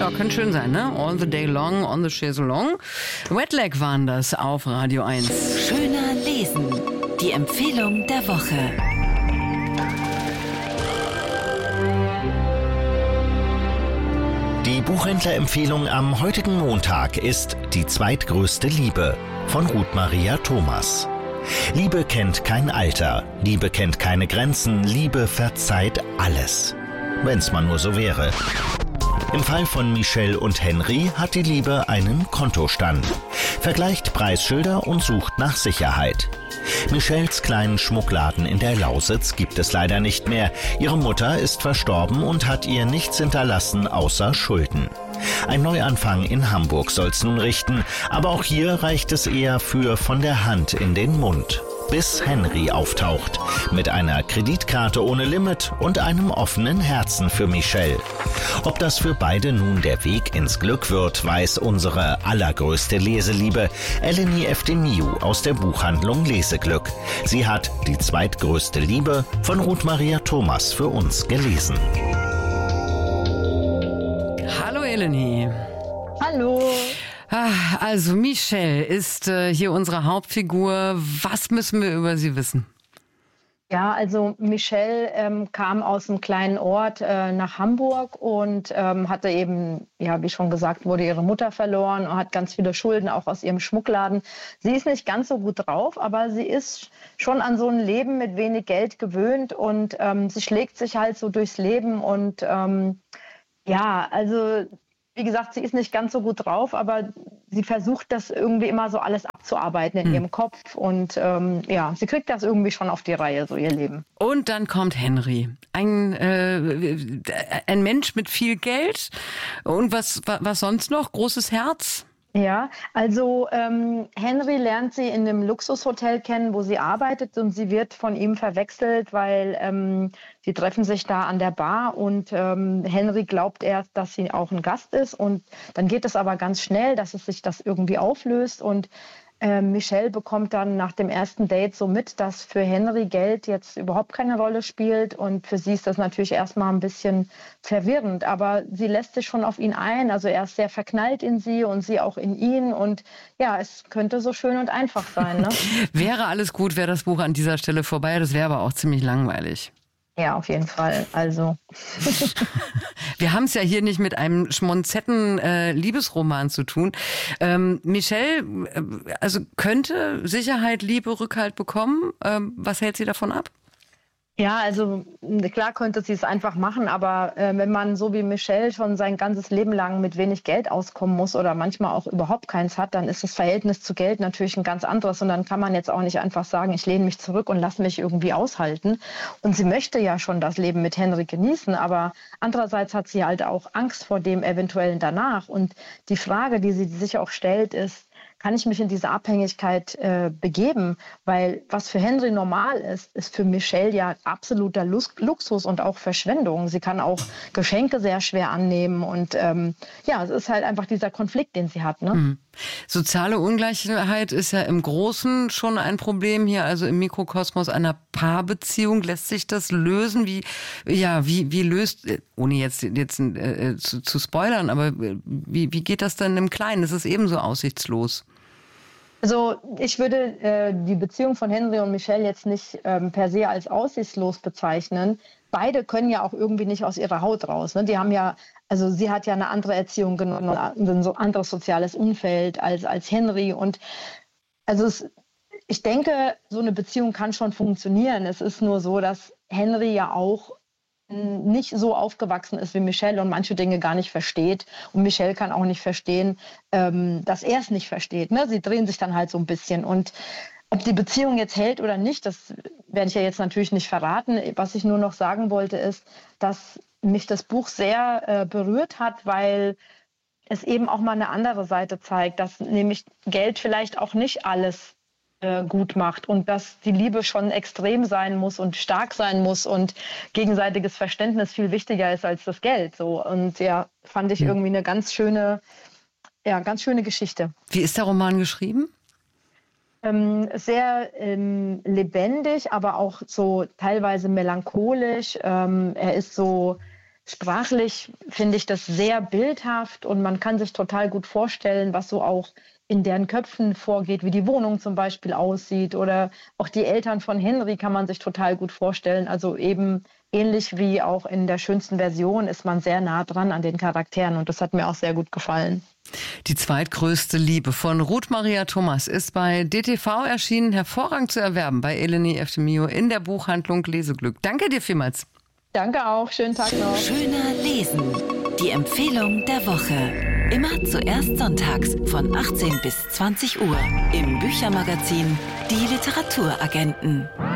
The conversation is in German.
Ja, könnte schön sein, ne? All the day long, on the chaiselong. Wetlag waren das auf Radio 1. Schöner lesen. Die Empfehlung der Woche. Die Buchhändlerempfehlung am heutigen Montag ist Die zweitgrößte Liebe von Ruth Maria Thomas. Liebe kennt kein Alter, Liebe kennt keine Grenzen, Liebe verzeiht alles. Wenn's mal nur so wäre. Im Fall von Michelle und Henry hat die Liebe einen Kontostand. Vergleicht Preisschilder und sucht nach Sicherheit. Michelles kleinen Schmuckladen in der Lausitz gibt es leider nicht mehr. Ihre Mutter ist verstorben und hat ihr nichts hinterlassen außer Schulden. Ein Neuanfang in Hamburg soll's nun richten, aber auch hier reicht es eher für von der Hand in den Mund. Bis Henry auftaucht, mit einer Kreditkarte ohne Limit und einem offenen Herzen für Michelle. Ob das für beide nun der Weg ins Glück wird, weiß unsere allergrößte Leseliebe, Eleni Eftimiou aus der Buchhandlung Leseglück. Sie hat Die zweitgrößte Liebe von Ruth Maria Thomas für uns gelesen. Hallo Eleni. Hallo. Also Michelle ist hier unsere Hauptfigur. Was müssen wir über sie wissen? Ja, also Michelle kam aus einem kleinen Ort nach Hamburg und hatte eben, ja, wie schon gesagt, wurde ihre Mutter verloren und hat ganz viele Schulden, auch aus ihrem Schmuckladen. Sie ist nicht ganz so gut drauf, aber sie ist schon an so ein Leben mit wenig Geld gewöhnt und sie schlägt sich halt so durchs Leben und ja, also wie gesagt, sie ist nicht ganz so gut drauf, aber sie versucht das irgendwie immer so alles abzuarbeiten in ihrem Kopf und ja, sie kriegt das irgendwie schon auf die Reihe, so ihr Leben. Und dann kommt Henry, ein Mensch mit viel Geld und was sonst noch? Großes Herz? Ja, also Henry lernt sie in einem Luxushotel kennen, wo sie arbeitet und sie wird von ihm verwechselt, weil sie treffen sich da an der Bar und Henry glaubt erst, dass sie auch ein Gast ist und dann geht es aber ganz schnell, dass es sich das irgendwie auflöst und Michelle bekommt dann nach dem ersten Date so mit, dass für Henry Geld jetzt überhaupt keine Rolle spielt und für sie ist das natürlich erstmal ein bisschen verwirrend, aber sie lässt sich schon auf ihn ein, also er ist sehr verknallt in sie und sie auch in ihn und ja, es könnte so schön und einfach sein. Ne? Wäre alles gut, wäre das Buch an dieser Stelle vorbei, das wäre aber auch ziemlich langweilig. Ja, auf jeden Fall. Also. Wir haben es ja hier nicht mit einem schmonzetten Liebesroman zu tun. Michelle, also könnte Sicherheit, Liebe, Rückhalt bekommen. Was hält sie davon ab? Ja, also klar könnte sie es einfach machen, aber wenn man so wie Michelle schon sein ganzes Leben lang mit wenig Geld auskommen muss oder manchmal auch überhaupt keins hat, dann ist das Verhältnis zu Geld natürlich ein ganz anderes und dann kann man jetzt auch nicht einfach sagen, ich lehne mich zurück und lasse mich irgendwie aushalten. Und sie möchte ja schon das Leben mit Henry genießen, aber andererseits hat sie halt auch Angst vor dem eventuellen danach. Und die Frage, die sie sich auch stellt, ist, kann ich mich in diese Abhängigkeit begeben? Weil was für Henry normal ist, ist für Michelle ja absoluter Luxus und auch Verschwendung. Sie kann auch Geschenke sehr schwer annehmen und ja, es ist halt einfach dieser Konflikt, den sie hat. Ne? Mhm. Soziale Ungleichheit ist ja im Großen schon ein Problem hier, also im Mikrokosmos einer Paarbeziehung. Lässt sich das lösen? Wie löst, ohne jetzt zu spoilern, aber wie geht das denn im Kleinen? Ist es ebenso aussichtslos? Also ich würde die Beziehung von Henry und Michelle jetzt nicht per se als aussichtslos bezeichnen. Beide können ja auch irgendwie nicht aus ihrer Haut raus. Ne? Die haben ja, also sie hat ja eine andere Erziehung genommen, ein anderes soziales Umfeld als Henry. Und also ich denke, so eine Beziehung kann schon funktionieren. Es ist nur so, dass Henry ja auch nicht so aufgewachsen ist wie Michelle und manche Dinge gar nicht versteht. Und Michelle kann auch nicht verstehen, dass er es nicht versteht. Ne? Sie drehen sich dann halt so ein bisschen. Und ob die Beziehung jetzt hält oder nicht, das werde ich ja jetzt natürlich nicht verraten. Was ich nur noch sagen wollte, ist, dass mich das Buch sehr berührt hat, weil es eben auch mal eine andere Seite zeigt, dass nämlich Geld vielleicht auch nicht alles gut macht und dass die Liebe schon extrem sein muss und stark sein muss und gegenseitiges Verständnis viel wichtiger ist als das Geld. So. Und ja, fand ich irgendwie eine ganz schöne Geschichte. Wie ist der Roman geschrieben? Sehr lebendig, aber auch so teilweise melancholisch. Er ist so sprachlich finde ich das sehr bildhaft und man kann sich total gut vorstellen, was so auch in deren Köpfen vorgeht, wie die Wohnung zum Beispiel aussieht oder auch die Eltern von Henry kann man sich total gut vorstellen. Also eben ähnlich wie auch in der schönsten Version ist man sehr nah dran an den Charakteren und das hat mir auch sehr gut gefallen. Die zweitgrößte Liebe von Ruth Maria Thomas ist bei DTV erschienen, hervorragend zu erwerben bei Eleni Efthimiou in der Buchhandlung Leseglück. Danke dir vielmals. Danke auch, schönen Tag noch. Schöner Lesen, die Empfehlung der Woche. Immer zuerst sonntags von 18 bis 20 Uhr im Büchermagazin Die Literaturagenten.